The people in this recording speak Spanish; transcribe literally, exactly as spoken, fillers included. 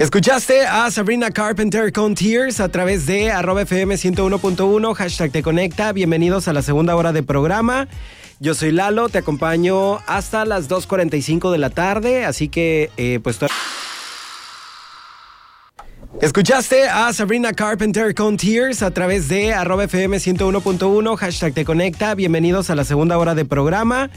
Escuchaste a Sabrina Carpenter con Tears a través de arroba F M ciento uno punto uno, hashtag Te Conecta. Bienvenidos a la segunda hora de programa. Yo soy Lalo, te acompaño hasta las dos cuarenta y cinco de la tarde, así que eh, pues... Escuchaste a Sabrina Carpenter con Tears a través de arroba F M ciento uno punto uno, hashtag Te Conecta. Bienvenidos a la segunda hora de programa.